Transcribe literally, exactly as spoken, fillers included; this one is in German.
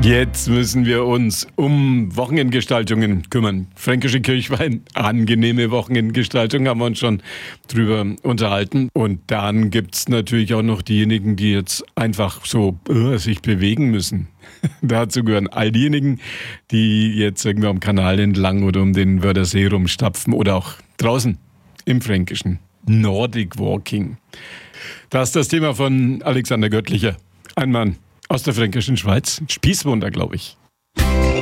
Jetzt müssen wir uns um Wochenendgestaltungen kümmern. Fränkische Kirchweih, angenehme Wochenendgestaltung, haben wir uns schon drüber unterhalten. Und dann gibt's natürlich auch noch diejenigen, die jetzt einfach so uh, sich bewegen müssen. Dazu gehören all diejenigen, die jetzt irgendwie am Kanal entlang oder um den Wörthersee rumstapfen oder auch draußen im Fränkischen. Nordic Walking. Das ist das Thema von Alexander Göttlicher. Ein Mann aus der Fränkischen Schweiz. Spießwunder, glaube ich.